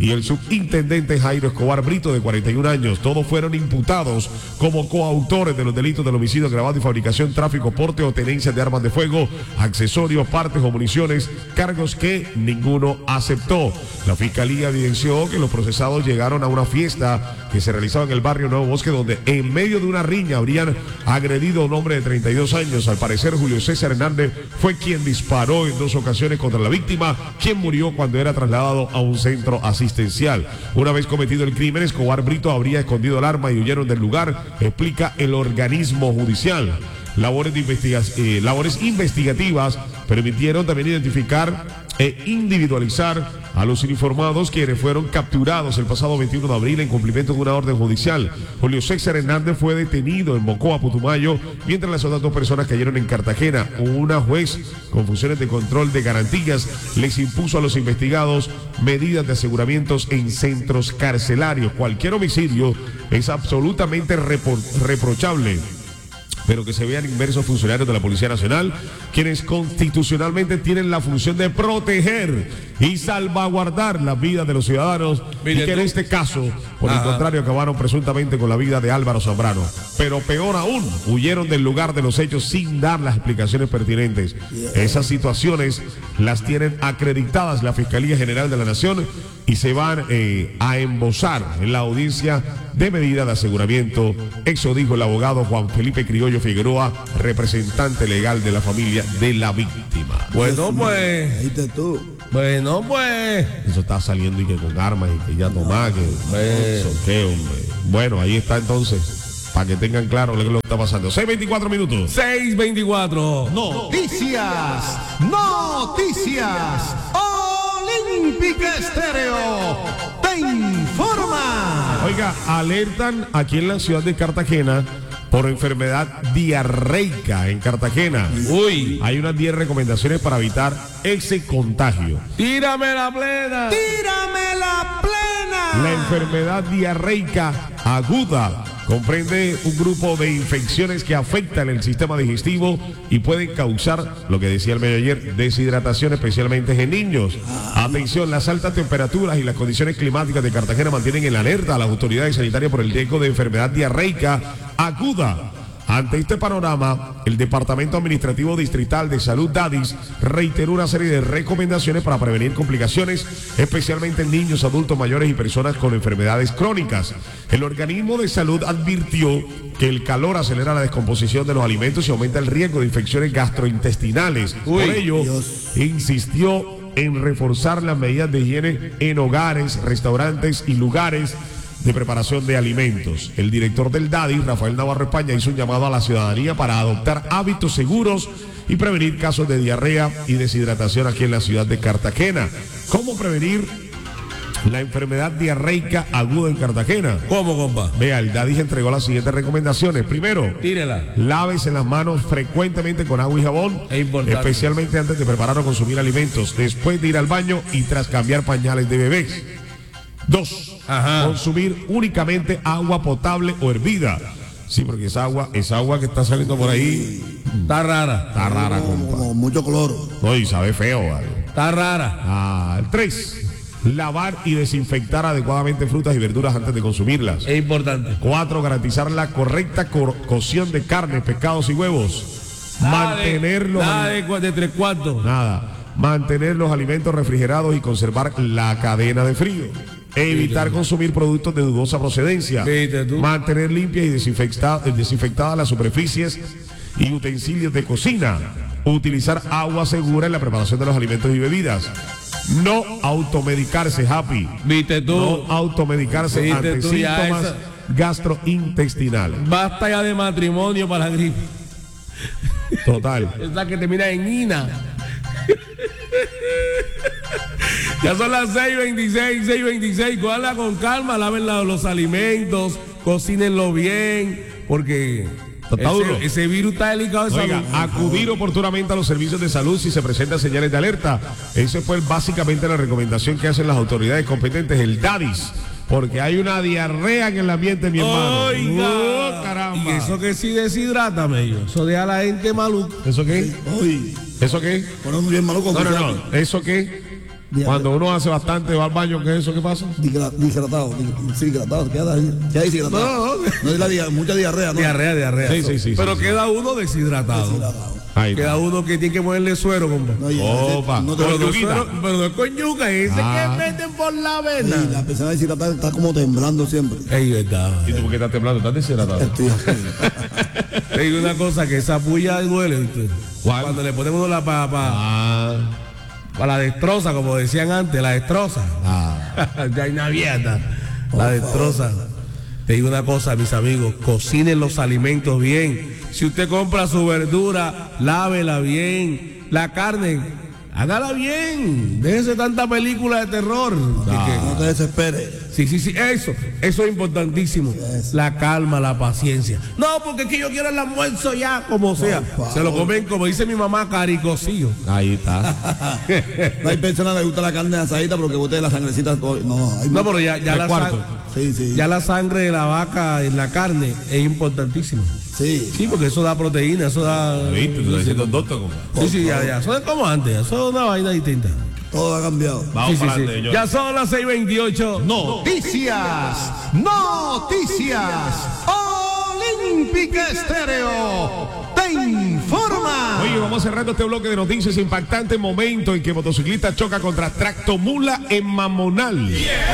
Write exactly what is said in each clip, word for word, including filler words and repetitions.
y el subintendente Jairo Escobar Brito, de cuarenta y un años. Todos fueron imputados como coautores de los delitos del homicidio agravado y fabricación, tráfico, porte o tenencia de armas de fuego, accesorios, partes o municiones, cargos que ninguno aceptó. La fiscalía evidenció que los procesados llegaron a una fiesta que se realizaba en el barrio Nuevo Bosque, donde en medio de una riña habrían agredido a un hombre de treinta y dos años. Al parecer, Julio César Hernández fue quien disparó en dos ocasiones contra la víctima, quien murió cuando era trasladado a un centro asistencial. Una vez cometido el crimen, Escobar Brito habría escondido el arma y huyeron del lugar, explica el organismo judicial. Labores, de investiga eh, labores investigativas permitieron también identificar e individualizar a los uniformados, quienes fueron capturados el pasado veintiuno de abril en cumplimiento de una orden judicial. Julio César Hernández fue detenido en Mocoa, Putumayo, mientras las otras dos personas cayeron en Cartagena. Una juez con funciones de control de garantías les impuso a los investigados medidas de aseguramientos en centros carcelarios. Cualquier homicidio es absolutamente repro reprochable, pero que se vean inmersos funcionarios de la Policía Nacional, quienes constitucionalmente tienen la función de proteger y salvaguardar la vida de los ciudadanos, Mire, y que tú... en este caso, por Ajá. el contrario, acabaron presuntamente con la vida de Álvaro Zambrano. Pero peor aún, huyeron del lugar de los hechos sin dar las explicaciones pertinentes. Esas situaciones las tienen acreditadas la Fiscalía General de la Nación y se van eh, a embosar en la audiencia de medida de aseguramiento. Eso dijo el abogado Juan Felipe Criollo Figueroa, representante legal de la familia de la víctima. Bueno, pues. Ahí te tú. Bueno, pues. Eso está saliendo y que con armas y que ya no más, que. Eso, ¿qué, hombre? Bueno, ahí está entonces, para que tengan claro lo que lo está pasando. seis veinticuatro minutos. seis veinticuatro. Noticias. Noticias. Olímpica Estéreo te informa. Oiga, alertan aquí en la ciudad de Cartagena por enfermedad diarreica en Cartagena. Uy. Hay unas diez recomendaciones para evitar ese contagio. ¡Tírame la plena! ¡Tírame la plena! La enfermedad diarreica aguda comprende un grupo de infecciones que afectan el sistema digestivo y pueden causar, lo que decía el medio ayer, deshidratación, especialmente en niños. Atención, las altas temperaturas y las condiciones climáticas de Cartagena mantienen en alerta a las autoridades sanitarias por el riesgo de enfermedad diarreica aguda. Ante este panorama, el Departamento Administrativo Distrital de Salud DADIS reiteró una serie de recomendaciones para prevenir complicaciones, especialmente en niños, adultos mayores y personas con enfermedades crónicas. El organismo de salud advirtió que el calor acelera la descomposición de los alimentos y aumenta el riesgo de infecciones gastrointestinales. Uy, por ello, Dios. insistió en reforzar las medidas de higiene en hogares, restaurantes y lugares de preparación de alimentos. El director del DADIS, Rafael Navarro España, hizo un llamado a la ciudadanía para adoptar hábitos seguros y prevenir casos de diarrea y deshidratación aquí en la ciudad de Cartagena. ¿Cómo prevenir la enfermedad diarreica aguda en Cartagena? ¿Cómo, compa? Vea, el DADIS entregó las siguientes recomendaciones. Primero, tírela. Lávese las manos frecuentemente con agua y jabón, especialmente antes de preparar o consumir alimentos, después de ir al baño y tras cambiar pañales de bebés. Dos, Ajá. consumir únicamente agua potable o hervida. Sí, porque esa agua, esa agua que está saliendo por ahí está rara. Está rara, compa. Con mucho cloro. No, y sabe feo, ¿vale? Está rara. Ah, tres, lavar y desinfectar adecuadamente frutas y verduras antes de consumirlas. Es importante. Cuatro, garantizar la correcta co cocción de carne, pescados y huevos. Nada Mantenerlos. De, nada de, de tres cuartos. Nada. Mantener los alimentos refrigerados y conservar la cadena de frío. Evitar consumir productos de dudosa procedencia. Mantener limpias y desinfectadas desinfectadas las superficies y utensilios de cocina. Utilizar agua segura en la preparación de los alimentos y bebidas. No automedicarse, Happy. ¿Viste tú? No automedicarse ¿Viste ante tú síntomas esa... gastrointestinales. Basta ya de matrimonio para la gripe. Total. Esa que termina en ina. Ya son las seis veintiséis, seis veintiséis. Cójanla con calma, laven la, los alimentos, cocínenlo bien, porque ese, ese virus está delicado de Oiga, salud. acudir oportunamente a los servicios de salud si se presentan señales de alerta. Esa fue básicamente la recomendación que hacen las autoridades competentes, el DADIS. Porque hay una diarrea en el ambiente, mi hermano. Oiga, oh, caramba. Y eso que sí deshidrata, mello. Eso deja a la gente maluca. ¿Eso qué? Oye. ¿Eso qué? Ponemos bien maluco. No, no, no. ¿Eso qué? Cuando uno hace bastante, va al baño, ¿qué es eso? ¿Qué pasa? Deshidratado, deshidratado, queda ahí, queda deshidratado. No, no, no es la dia, mucha diarrea, ¿no? Diarrea, diarrea. Sí, sí, sí. Pero sí, queda sí. uno deshidratado. Deshidratado. Ahí Queda está. uno que tiene que ponerle suero, compa. No, ya, Opa. no te Pero no, es yuquita. suero, pero no es con yuca, ese Ah. que meten por la Sí, vena. la persona deshidratada está como temblando siempre. Ey, verdad. ¿Y tú por qué estás temblando? ¿Estás deshidratado? Estoy Te digo una cosa, que esa puya duele, ¿viste? ¿Cuál? Cuando le ponemos la pa, pa, Ah. pa la destroza, como decían antes, la destroza. Ah. Ya hay una vieja. La destroza. Te digo una cosa, mis amigos, cocinen los alimentos bien. Si usted compra su verdura, lávela bien. La carne, hágala bien. Déjese tanta película de terror. Que- que- No te desesperes. Sí, sí, sí, eso, eso es importantísimo. Yes. La calma, la paciencia. No, porque es que yo quiero el almuerzo ya, como sea. favor. Se lo comen, como dice mi mamá, caricocillo. Ahí está. No hay personas que les gusta la carne asadita porque bote la sangrecita. todo- No, hay No, pero ya, ya, El la, cuarto. sang- Sí, sí. ya la sangre de la vaca en la carne es importantísimo. Sí. Sí, porque eso da proteína, eso da... ¿Viste? Tú estás diciendo doctor, compa. Sí, sí, ya, ya. Eso es como antes, eso es una vaina distinta. Todo ha cambiado. Vamos Sí, sí, para sí. adelante, señor. Ya son las seis veintiocho. Noticias, noticias. Olímpica Estéreo te informa. Oye, vamos cerrando este bloque de noticias. Impactante momento en que motociclista choca contra tractomula en Mamonal.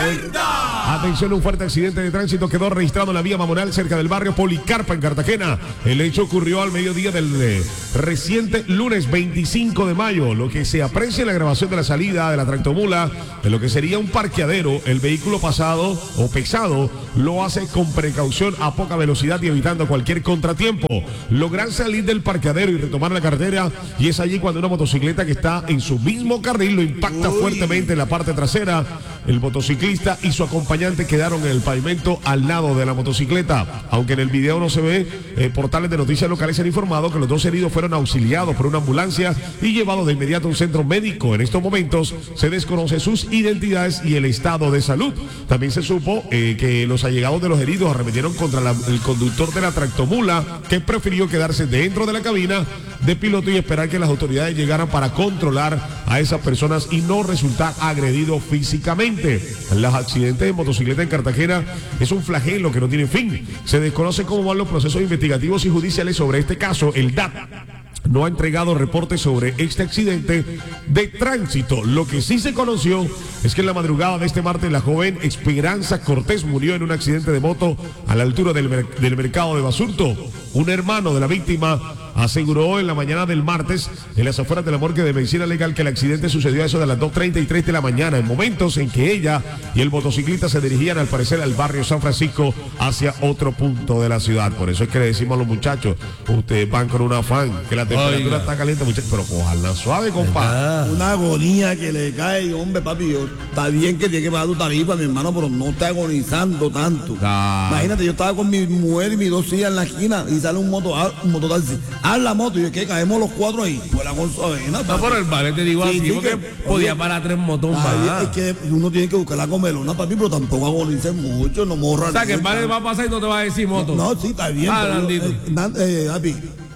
Atención, un fuerte accidente de tránsito quedó registrado en la vía Mamonal cerca del barrio Policarpa en Cartagena. El hecho ocurrió al mediodía del eh, reciente lunes veinticinco de mayo. Lo que se aprecia en la grabación de la salida de la tractomula de lo que sería un parqueadero, el vehículo pasado o pesado lo hace con precaución a poca velocidad y evitando cualquier contratiempo. Logran salir del parqueadero y retomar la carretera, y es allí cuando una motocicleta que está en su mismo carril lo impacta fuertemente en la parte trasera. El motociclista y su acompañante quedaron en el pavimento al lado de la motocicleta. Aunque en el video no se ve, eh, portales de noticias locales han informado que los dos heridos fueron auxiliados por una ambulancia y llevados de inmediato a un centro médico. En estos momentos se desconoce sus identidades y el estado de salud. También se supo eh, que los allegados de los heridos arremetieron contra la- el conductor de la tractomula, que prefirió quedarse dentro de la cabina de piloto y esperar que las autoridades llegaran para controlar a esas personas y no resultar agredido físicamente. Los accidentes de motocicleta en Cartagena es un flagelo que no tiene fin. Se desconoce cómo van los procesos investigativos y judiciales sobre este caso. El D A T no ha entregado reportes sobre este accidente de tránsito. Lo que sí se conoció es que en la madrugada de este martes la joven Esperanza Cortés murió en un accidente de moto a la altura del, mer- del mercado de Basurto. Un hermano de la víctima aseguró en la mañana del martes en las afueras de la morgue de medicina legal que el accidente sucedió a eso de las dos treinta y tres de la mañana, en momentos en que ella y el motociclista se dirigían al parecer al barrio San Francisco hacia otro punto de la ciudad. Por eso es que le decimos a los muchachos, ustedes van con un afán, que la temperatura Oiga. está caliente, muchachos, pero cojanla suave, compadre. Una agonía que le cae, hombre, papi. Yo, está bien que tiene que pagar tu tarifa, mi hermano, pero no está agonizando tanto. Ah. Imagínate, yo estaba con mi mujer y mis dos hijas en la esquina y sale un moto, un mototaxi. A la moto, y yo, ¿qué? Caemos los cuatro ahí. Pues la Gonzalena, No, por el vale, te digo Sí, así, sí, porque que- podía oye, parar tres motos Ay, más. es que uno tiene que buscar la comelona, papi, pero tampoco agonice mucho, no morra. O sea, que el vale va a pasar y no te va a decir moto. No, sí, está bien. Ah, pero, Nandito. eh, Nan- eh, papi,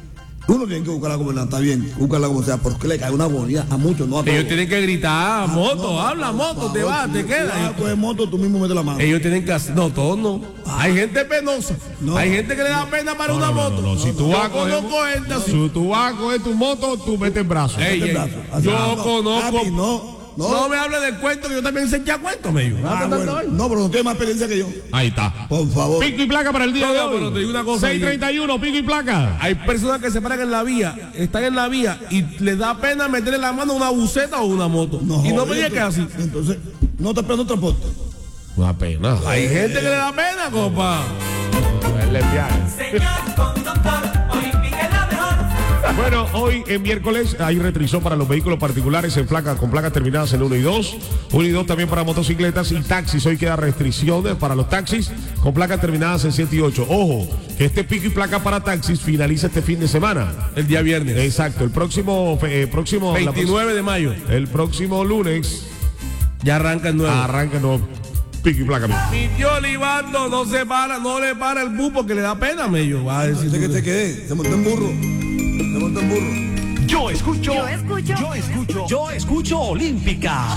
uno tiene que buscar la comelona, está bien, búscala como sea, porque le cae una agonía a muchos, no a todos. Ellos tienen que gritar, moto, No, habla, por moto, te favor, vas, si te tú quedas. vas a coger moto, tú mismo metes la mano. Ellos tienen que hacer, no, todos no. Hay gente penosa. No. Hay gente que le da pena para una No, no, moto. no, no, si tú Yo vas a coger- conozco gente así. Si tú vas a coger tu moto, tú metes el brazo. Ey, ey, brazo. Así, yo no, conozco. papi, no, no. no. me hable del cuento, que yo también sé ya cuento, me dijo. Ah, bueno, no, pero no tiene más experiencia que yo. Ahí está. Por favor. Pico y placa para el día No, de no, hoy. pero te digo una cosa, seis treinta y uno, pico y placa. Hay personas que se paran en la vía, están en la vía y les da pena meterle la mano a una buceta o una moto. y no me joder, digas que es así. Entonces, no te esperando transporte. Una pena. Hay gente que le da pena, compa. Bueno, hoy en miércoles hay retriso para los vehículos particulares en placa, con placas terminadas en uno y dos. uno y dos también para motocicletas y taxis. Hoy queda restricciones para los taxis con placas terminadas en siete y ocho. Ojo, que este pico y placa para taxis finaliza este fin de semana. El día viernes. Exacto, el próximo, eh, próximo la veintinueve de mayo. próxima- el próximo lunes Ya arranca el nuevo. arranca el nuevo pico y placa. Mi tío Libardo no se para, no le para el bus porque le da pena, me yo. Va a decir Dice que tú. te quedé, se montó en burro. Se montó en burro. Yo escucho, Yo escucho. yo escucho, yo escucho Olímpica.